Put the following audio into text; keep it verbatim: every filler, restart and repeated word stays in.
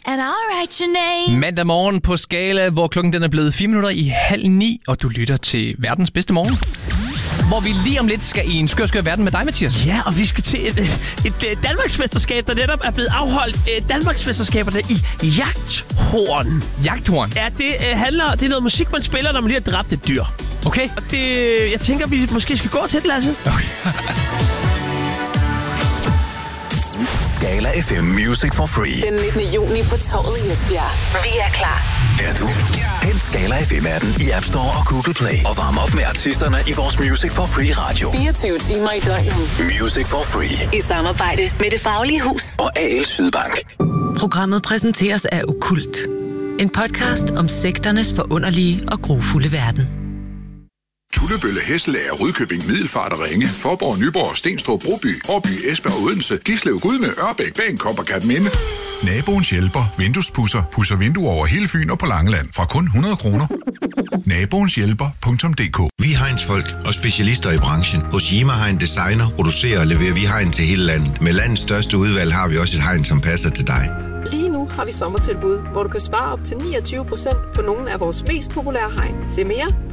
and I'll write your name. Mandag morgen på Skala, hvor klokken den er blevet fire minutter i halv ni, og du lytter til verdens bedste morgen. Hvor vi lige om lidt skal i en skør, skør verden med dig, Mathias. Ja, og vi skal til et, et, et Danmarksmesterskab, der netop er blevet afholdt. Et Danmarksmesterskaberne i jagthorn. Jagthorn? Ja, det øh, handler... Det er noget musik, man spiller, når man lige har dræbt et dyr. Okay. Og det... Jeg tænker, vi måske skal gå til det, Lasse. Okay. Skala F M Music for Free. Den nittende juni på Torvet i Esbjerg. Vi er klar. Er du? Hent Skala F M-appen i App Store og Google Play. Og varm op med artisterne i vores Music for Free radio. fireogtyve timer i døgnet. Music for Free. I samarbejde med Det Faglige Hus. Og A L Sydbank. Programmet præsenteres af Okkult. En podcast om sekternes forunderlige og grufulde verden. Tullebølle, Hesselager, Rudkøbing, Middelfart og Ringe, Forborg, Nyborg, Stenstrup, Broby, Årby, Esbjerg og Odense, Gislev, Gudme, Ørbæk, Bagenkop og Kerteminde. Naboens hjælper, vinduespusser, pusser vinduer over hele Fyn og på Langeland fra kun hundrede kroner. Naboens hjælper punktum d k. Vi er Heinz-folk og specialister i branchen. Hos Yima Hein Designer producerer og leverer vi hegn til hele landet. Med landets største udvalg har vi også et hegn, som passer til dig. Lige nu har vi sommertilbud, hvor du kan spare op til niogtyve procent på nogle af vores mest populære hegn. Se mere